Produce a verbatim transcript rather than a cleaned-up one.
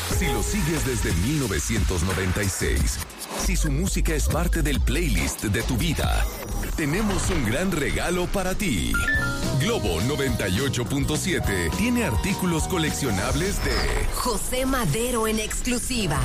Si lo sigues desde mil novecientos noventa y seis, si su música es parte del playlist de tu vida, tenemos un gran regalo para ti. Globo noventa y ocho punto siete tiene artículos coleccionables de José Madero en exclusiva.